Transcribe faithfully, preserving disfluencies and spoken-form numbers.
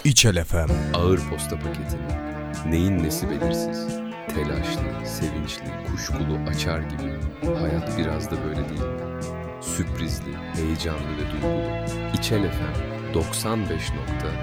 İçel F M. Ağır posta paketini. Neyin nesi belirsiz. Telaşlı, sevinçli, kuşkulu, açar gibi. Hayat biraz da böyle değil mi? Sürprizli, heyecanlı ve duygulu. İçel F M doksan beş nokta